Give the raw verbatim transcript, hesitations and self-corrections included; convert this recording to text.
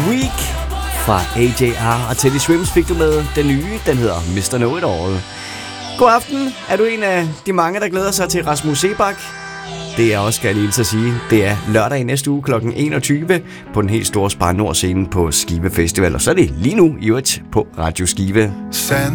Week fra A J R og Teddy Swims fik du med den nye, den hedder mister Know-It-All. God aften, er du en af de mange, der glæder sig til Rasmus Seebach? Det er også, skal jeg lige til at sige, det er lørdag i næste uge klokken enogtyve på den helt store Spar Nord scene på Skive Festival, og så er det lige nu i øvrigt på Radio Skive. Send